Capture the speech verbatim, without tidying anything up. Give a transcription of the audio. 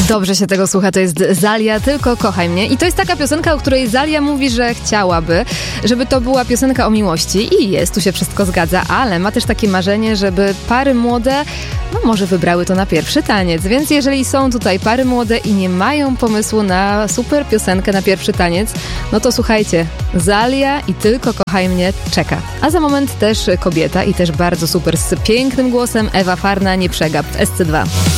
Dobrze się tego słucha, to jest Zalia, Tylko kochaj mnie. I to jest taka piosenka, o której Zalia mówi, że chciałaby, żeby to była piosenka o miłości. I jest, tu się wszystko zgadza, ale ma też takie marzenie, żeby pary młode, no może wybrały to na pierwszy taniec. Więc jeżeli są tutaj pary młode i nie mają pomysłu na super piosenkę na pierwszy taniec, no to słuchajcie, Zalia i Tylko kochaj mnie czeka. A za moment też kobieta i też bardzo super z pięknym głosem Ewa Farna, Nie przegap w S C dwa.